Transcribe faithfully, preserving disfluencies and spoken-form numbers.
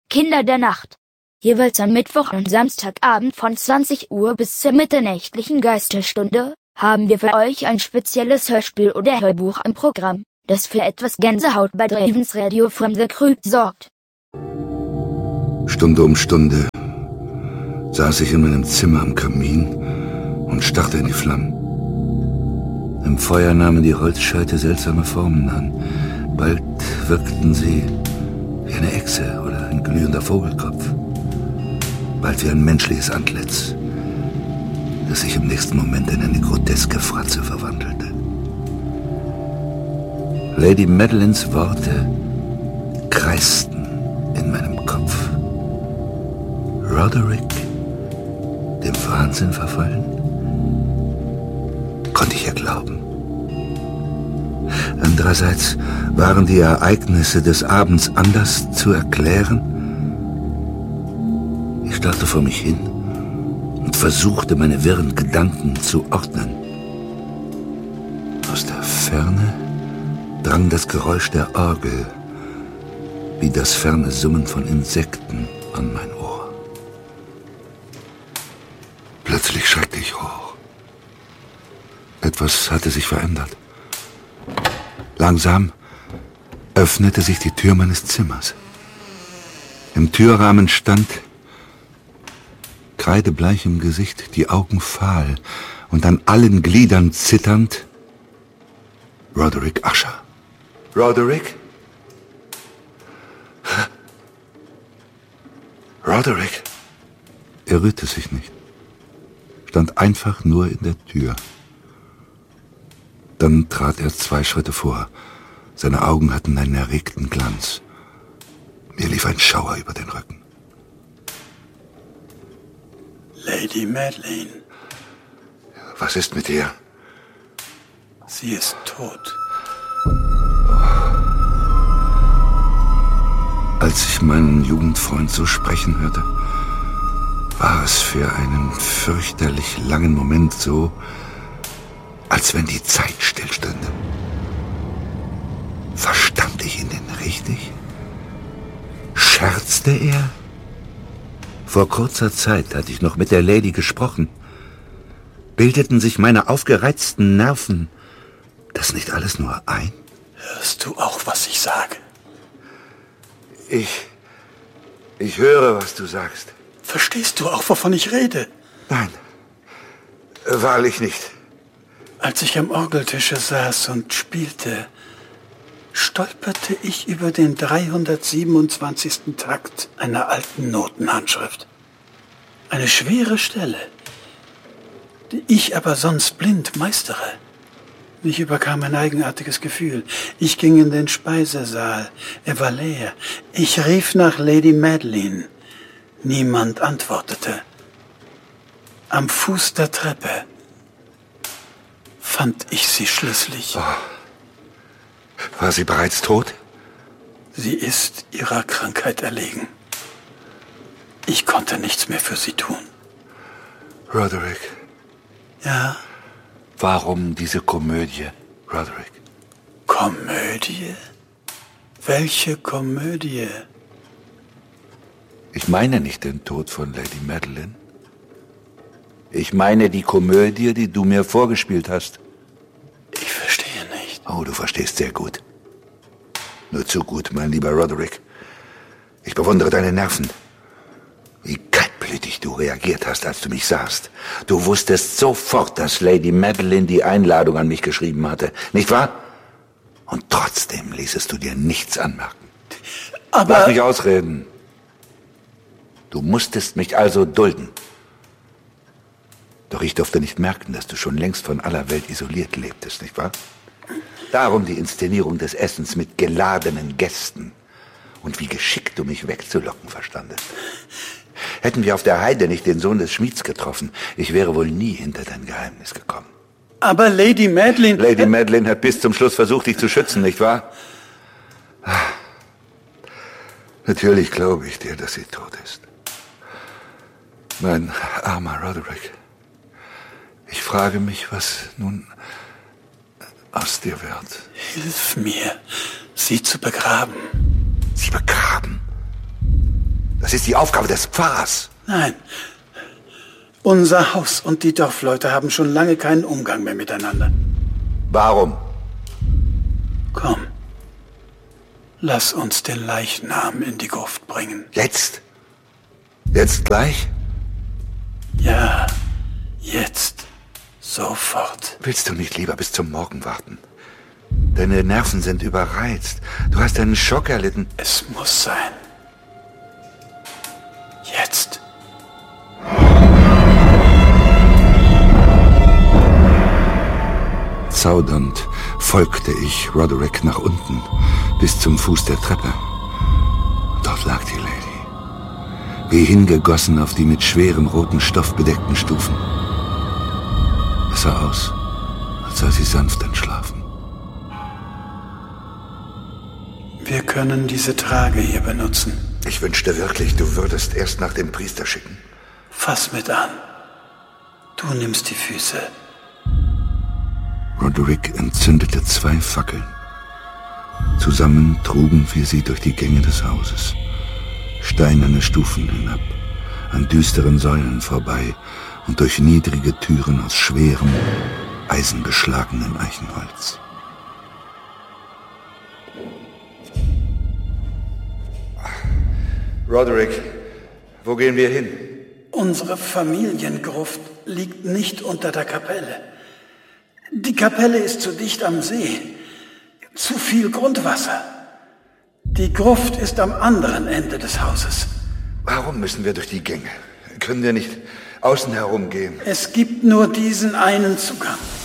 Kinder der Nacht. Jeweils am Mittwoch und Samstagabend von zwanzig Uhr bis zur mitternächtlichen Geisterstunde haben wir für euch ein spezielles Hörspiel oder Hörbuch im Programm, das für etwas Gänsehaut bei Dravens Radio from the Crypt sorgt. Stunde um Stunde saß ich in meinem Zimmer am Kamin und starrte in die Flammen. Im Feuer nahmen die Holzscheite seltsame Formen an. Bald wirkten sie wie eine Echse oder ein glühender Vogelkopf. Bald wie ein menschliches Antlitz, das sich im nächsten Moment in eine groteske Fratze verwandelte. Lady Madeleines Worte kreisten in meinem Kopf. Roderick, dem Wahnsinn verfallen? Konnte ich ja glauben. Andererseits waren die Ereignisse des Abends anders zu erklären. Ich starrte vor mich hin und versuchte, meine wirren Gedanken zu ordnen. Aus der Ferne drang das Geräusch der Orgel wie das ferne Summen von Insekten an mein Ohr. Plötzlich schreckte ich hoch. Etwas hatte sich verändert. Langsam öffnete sich die Tür meines Zimmers. Im Türrahmen stand, kreidebleich im Gesicht, die Augen fahl und an allen Gliedern zitternd, Roderick Usher. Roderick? Roderick? Er rührte sich nicht, stand einfach nur in der Tür. Dann trat er zwei Schritte vor. Seine Augen hatten einen erregten Glanz. Mir lief ein Schauer über den Rücken. Lady Madeleine. Was ist mit ihr? Sie ist tot. Als ich meinen Jugendfreund so sprechen hörte, war es für einen fürchterlich langen Moment so, als wenn die Zeit stillstünde. Verstand ich ihn denn richtig? Scherzte er? Vor kurzer Zeit hatte ich noch mit der Lady gesprochen. Bildeten sich meine aufgereizten Nerven das nicht alles nur ein? Hörst du auch, was ich sage? Ich... Ich höre, was du sagst. Verstehst du auch, wovon ich rede? Nein, wahrlich nicht. Als ich am Orgeltische saß und spielte, stolperte ich über den dreihundertsiebenundzwanzigsten Takt einer alten Notenhandschrift. Eine schwere Stelle, die ich aber sonst blind meistere. Mich überkam ein eigenartiges Gefühl. Ich ging in den Speisesaal. Er war leer. Ich rief nach Lady Madeleine. Niemand antwortete. Am Fuß der Treppe fand ich sie schließlich. Oh. War sie bereits tot? Sie ist ihrer Krankheit erlegen. Ich konnte nichts mehr für sie tun. Roderick. Ja? Warum diese Komödie, Roderick? Komödie? Welche Komödie? Ich meine nicht den Tod von Lady Madeleine. Ich meine die Komödie, die du mir vorgespielt hast. Ich verstehe nicht. Oh, du verstehst sehr gut. Nur zu gut, mein lieber Roderick. Ich bewundere deine Nerven. Wie kaltblütig du reagiert hast, als du mich sahst. Du wusstest sofort, dass Lady Madeleine die Einladung an mich geschrieben hatte, nicht wahr? Und trotzdem ließest du dir nichts anmerken. Aber... Lass mich ausreden. Du musstest mich also dulden. Doch ich durfte nicht merken, dass du schon längst von aller Welt isoliert lebtest, nicht wahr? Darum die Inszenierung des Essens mit geladenen Gästen. Und wie geschickt du mich wegzulocken verstandest. Hätten wir auf der Heide nicht den Sohn des Schmieds getroffen, ich wäre wohl nie hinter dein Geheimnis gekommen. Aber Lady Madeleine... Lady Madeleine hat bis zum Schluss versucht, dich zu schützen, nicht wahr? Natürlich glaube ich dir, dass sie tot ist. Mein armer Roderick. Ich frage mich, was nun aus dir wird. Hilf mir, sie zu begraben. Sie begraben? Das ist die Aufgabe des Pfarrers. Nein. Unser Haus und die Dorfleute haben schon lange keinen Umgang mehr miteinander. Warum? Komm. Lass uns den Leichnam in die Gruft bringen. Jetzt? Jetzt gleich? Ja, jetzt. Sofort. Willst du nicht lieber bis zum Morgen warten? Deine Nerven sind überreizt. Du hast einen Schock erlitten. Es muss sein. Jetzt. Zaudernd folgte ich Roderick nach unten, bis zum Fuß der Treppe. Dort lag die Lady, wie hingegossen auf die mit schwerem roten Stoff bedeckten Stufen. Es sah aus, als sei sie sanft entschlafen. Wir können diese Trage hier benutzen. Ich wünschte wirklich, du würdest erst nach dem Priester schicken. Fass mit an. Du nimmst die Füße. Roderick entzündete zwei Fackeln. Zusammen trugen wir sie durch die Gänge des Hauses. Steinerne Stufen hinab, an düsteren Säulen vorbei und durch niedrige Türen aus schwerem, eisenbeschlagenem Eichenholz. Roderick, wo gehen wir hin? Unsere Familiengruft liegt nicht unter der Kapelle. Die Kapelle ist zu dicht am See. Zu viel Grundwasser. Die Gruft ist am anderen Ende des Hauses. Warum müssen wir durch die Gänge? Können wir nicht außen herum gehen? Es gibt nur diesen einen Zugang.